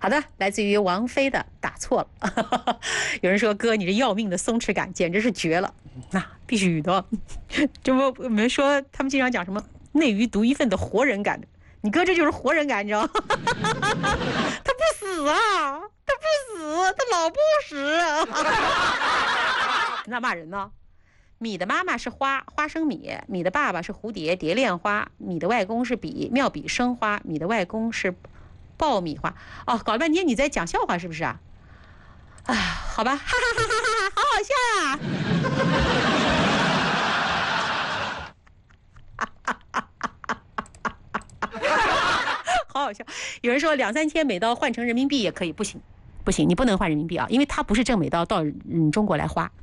好的，来自于王菲的打错了。有人说哥，你这要命的松弛感简直是绝了，那必须的。这不我们说他们经常讲什么内娱独一份的活人感，你哥这就是活人感，你知道吗？他不死啊，他不死，他老不死啊。那骂人呢？米的妈妈是花生米，米的爸爸是蝴蝶恋花，米的外公是妙笔生花，米的外公是爆米花。哦，搞了半天你在讲笑话是不是啊？啊，好吧，哈哈哈哈，好好笑啊！好好笑。有人说2、3千美刀换成人民币也可以，不行，你不能换人民币啊，因为它不是挣美刀到中国来花。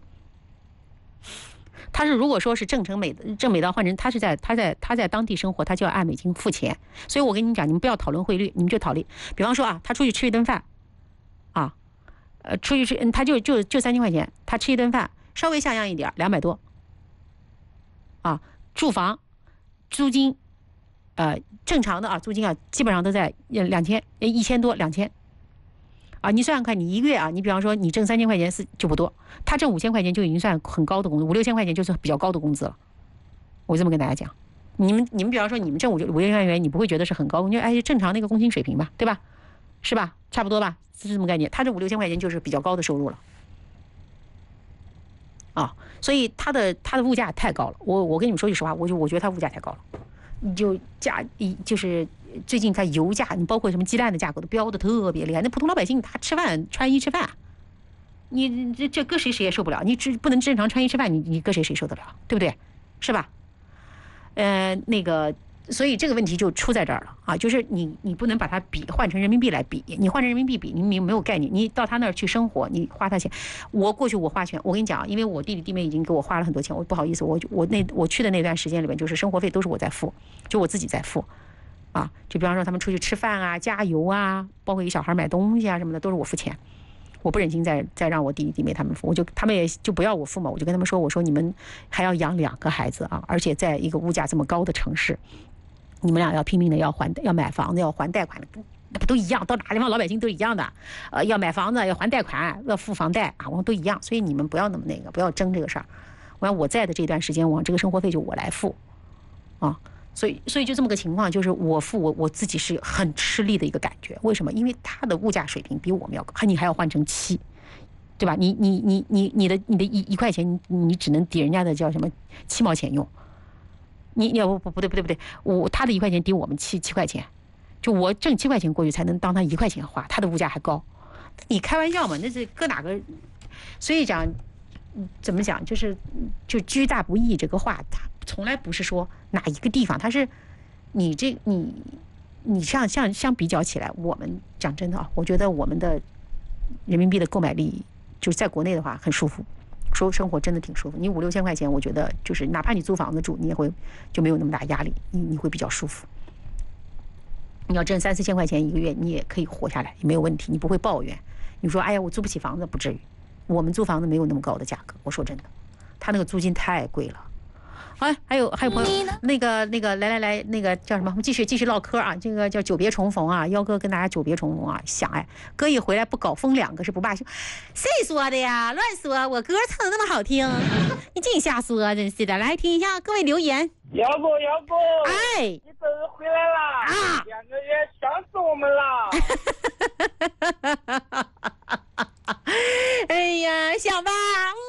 他是如果说是挣美刀换成他在当地生活，他就要按美金付钱。所以我跟你们讲，你们不要讨论汇率，你们就讨论，比方说啊，他出去吃一顿饭，啊，出去吃，他就3千块钱，他吃一顿饭稍微像样一点200多，啊，住房、租金，正常的啊，租金啊，基本上都在2000、1000多、2000。啊，你算算看，你一个月啊，你比方说你挣3000块钱就不多，他挣5000块钱就已经算很高的工资，5、6千块钱就是比较高的工资了。我这么跟大家讲，你们比方说你们挣5、6千块钱，你不会觉得是很高，你就正常那个工薪水平吧，对吧？是吧？差不多吧，是这么概念。他这5、6千块钱就是比较高的收入了。啊，所以他的物价太高了。我跟你们说句实话，我觉得他物价太高了。就是最近它油价，你包括什么鸡蛋的价格都飙得特别厉害。那普通老百姓他吃饭穿衣吃饭，你这搁谁也受不了。你不能正常穿衣吃饭，你搁谁受得了，对不对？是吧？那个，所以这个问题就出在这儿了啊，就是你不能把它换成人民币来比，你换成人民币比，你没有概念。你到他那儿去生活，你花他钱。我过去我花钱，我跟你讲，因为我弟弟弟妹已经给我花了很多钱，我不好意思，我去的那段时间里面，就是生活费都是我在付，就我自己在付。啊，就比方说他们出去吃饭啊、加油啊，包括给小孩买东西啊什么的，都是我付钱。我不忍心再让我弟弟弟妹他们付，他们也就不要我付嘛。我就跟他们说，我说你们还要养2个孩子啊，而且在一个物价这么高的城市，你们俩要拼命的要买房子，要还贷款，那不都一样？到哪地方老百姓都一样的，要买房子，要还贷款，要付房贷啊，我们都一样。所以你们不要那么那个，不要争这个事儿。我在的这段时间，这个生活费就我来付，啊。所以就这么个情况，就是我付我自己是很吃力的一个感觉。为什么？因为他的物价水平比我们要高，你还要换成7，对吧？你的1块钱，你只能抵人家的叫什么7毛钱用。你要不对，他的1块钱抵我们7块钱，就我挣7块钱过去才能当他1块钱花，他的物价还高。你开玩笑嘛？那是搁哪个？所以讲怎么讲，就居大不易这个话，它从来不是说哪一个地方，它是你相比较起来，我们讲真的啊，我觉得我们的人民币的购买力就是在国内的话很舒服，生活真的挺舒服。你5、6千块钱，我觉得就是哪怕你租房子住，你也会就没有那么大压力，你会比较舒服。你要挣3、4千块钱一个月，你也可以活下来，也没有问题，你不会抱怨。你说哎呀，我租不起房子，不至于。我们租房子没有那么高的价格，我说真的，他那个租金太贵了。哎，还有朋友，那个来，那个叫什么？我们继续唠嗑啊，这个叫久别重逢啊，幺哥跟大家久别重逢啊，想哥一回来不搞疯2个是不罢休。谁说的呀？乱说！我歌唱的那么好听，你净瞎说，真是的。来听一下各位留言。 姚哥， 哎， 你这是回来啦？啊，2个月想死我们啦！ 哎呀，想吧，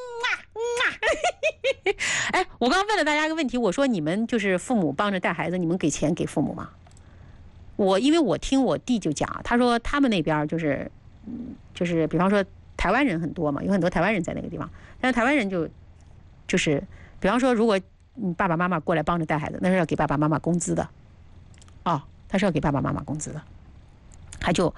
哎，我刚刚问了大家一个问题，我说你们就是父母帮着带孩子，你们给钱给父母吗？因为我听我弟就讲，他说他们那边就是比方说台湾人很多嘛，有很多台湾人在那个地方，但是台湾人就是比方说，如果你爸爸妈妈过来帮着带孩子，那是要给爸爸妈妈工资的，哦，他是要给爸爸妈妈工资的，他就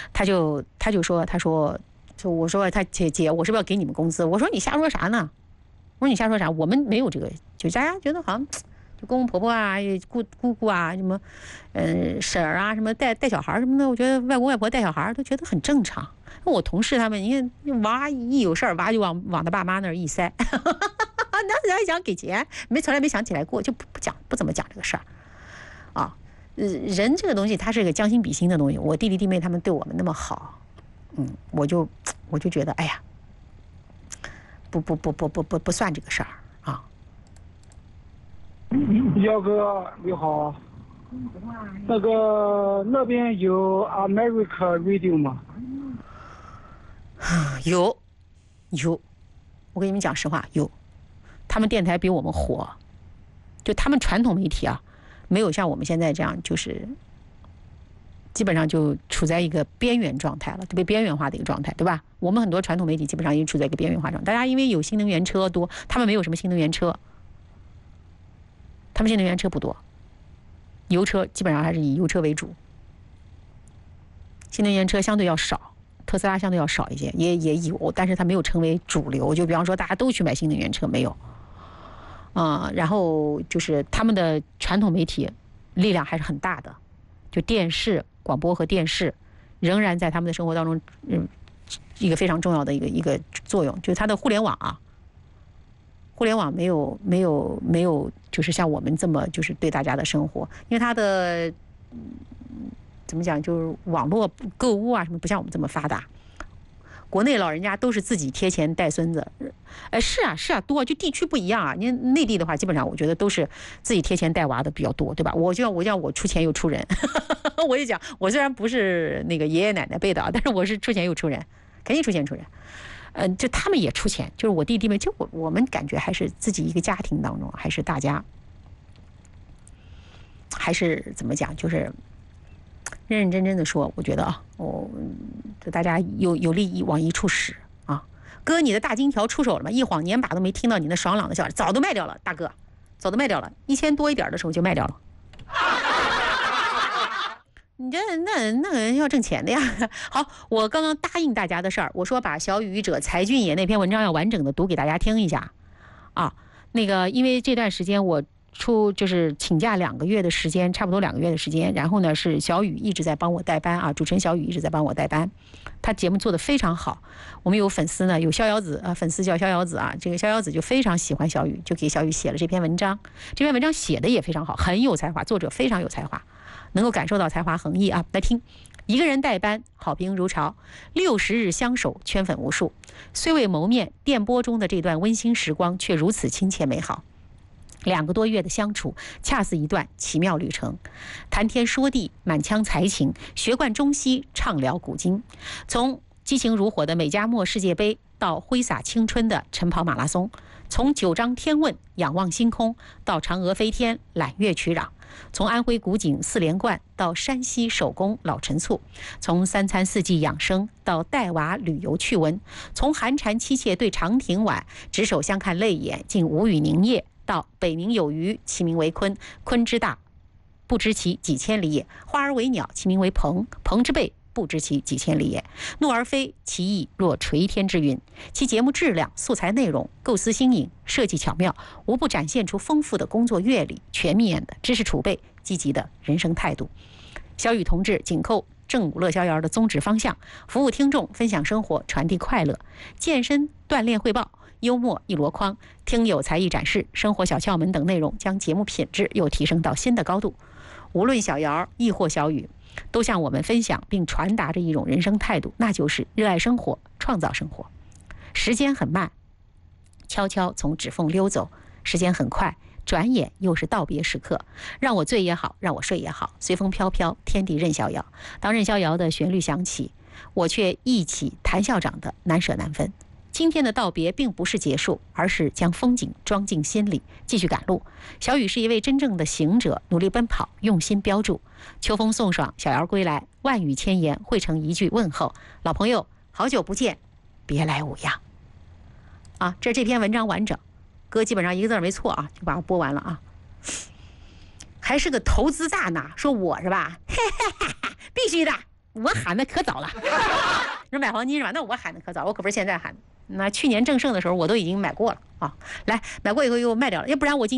说。就我说他姐，我是不是要给你们工资？我说你瞎说啥呢？我说你瞎说啥？我们没有这个，就大家觉得好像就公公婆婆啊、姑姑啊、什么婶儿啊、什么带小孩什么的，我觉得外公外婆带小孩都觉得很正常。我同事他们，你看娃一有事儿，娃就往他爸妈那儿一塞，当时还想给钱，从来没想起来过，就不怎么讲这个事儿啊。 人这个东西，它是一个将心比心的东西。我弟弟弟妹他们对我们那么好，我就觉得，哎呀，不算这个事儿啊。 姚哥你好，那边有 America Radio 吗？ 有，我跟你们讲实话，有，他们电台比我们火，就他们传统媒体啊。没有像我们现在这样，就是基本上就处在一个边缘状态了，特别边缘化的一个状态，对吧？我们很多传统媒体基本上已经处在一个边缘化状态。大家因为有新能源车多，他们没有什么新能源车，他们新能源车不多，油车基本上还是以油车为主，新能源车相对要少，特斯拉相对要少一些，也有，但是它没有成为主流。就比方说大家都去买新能源车，没有。然后就是他们的传统媒体力量还是很大的，就电视、广播和电视仍然在他们的生活当中，一个非常重要的一个作用。就是它的互联网啊，互联网没有，就是像我们这么就是对大家的生活，因为它的怎么讲，就是网络购物啊什么，不像我们这么发达。国内老人家都是自己贴钱带孙子，是啊，多，就地区不一样啊。你内地的话，基本上我觉得都是自己贴钱带娃的比较多，对吧？我出钱又出人，我就讲，我虽然不是那个爷爷奶奶辈的啊，但是我是出钱又出人，肯定出钱出人。就他们也出钱，就是我弟弟们，就我们感觉还是自己一个家庭当中，还是大家，还是怎么讲，就是认认真真的说，我觉得啊，大家有利益往一处使啊。哥，你的大金条出手了吗？一晃年把都没听到你那爽朗的笑，早都卖掉了，大哥，早都卖掉了，1000多一点的时候就卖掉了。你这那要挣钱的呀。好，我刚刚答应大家的事儿，我说把小语者柴俊也那篇文章要完整的读给大家听一下啊。那个因为这段时间我就是请假2个月的时间，差不多2个月的时间，然后呢是小雨一直在帮我代班啊，主持人小雨一直在帮我代班，他节目做得非常好。我们有粉丝呢，有逍遥子啊，粉丝叫逍遥子啊，这个逍遥子就非常喜欢小雨，就给小雨写了这篇文章。这篇文章写的也非常好，很有才华，作者非常有才华，能够感受到才华横溢啊。来听，一个人代班，好评如潮，60日相守，圈粉无数。虽未谋面，电波中的这段温馨时光却如此亲切美好。2个多月的相处，恰似一段奇妙旅程，谈天说地，满腔才情，学贯中西，畅聊古今。从激情如火的美加墨世界杯到挥洒青春的晨跑马拉松，从九章天问仰望星空到嫦娥飞天揽月曲壤，从安徽古井4连冠到山西手工老陈醋，从3餐4季养生到带娃旅游趣闻，从寒蝉凄切对长亭晚，执手相看泪眼竟无语凝噎，到北冥有鱼，其名为鲲，鲲之大，不知其几千里也；花而为鸟，其名为鹏，鹏之背，不知其几千里也。怒而飞，其翼若垂天之云。其节目质量、素材内容、构思新颖、设计巧妙，无不展现出丰富的工作阅历、全面的知识储备、积极的人生态度。小雨同志紧扣正午乐逍遥的宗旨方向，服务听众，分享生活，传递快乐。健身锻炼汇报，幽默一箩筐，听友才艺展示，生活小窍门等内容，将节目品质又提升到新的高度。无论小姚亦或小雨，都向我们分享并传达着一种人生态度，那就是热爱生活，创造生活。时间很慢，悄悄从指缝溜走；时间很快，转眼又是道别时刻。让我醉也好，让我睡也好，随风飘飘，天地任逍遥。当任逍遥的旋律响起，我却忆起谭校长的难舍难分。今天的道别并不是结束，而是将风景装进心里，继续赶路。小雨是一位真正的行者，努力奔跑，用心标注。秋风送爽，小姚归来，万语千言汇成一句问候：老朋友，好久不见，别来无恙。啊，这篇文章完整，哥基本上一个字没错啊，就把它播完了啊。还是个投资大拿，说我是吧？必须的，我喊的可早了。说买黄金是吧？那我喊的可早，我可不是现在喊的。那去年正盛的时候，我都已经买过了啊。来，买过以后又卖掉了，要不然我今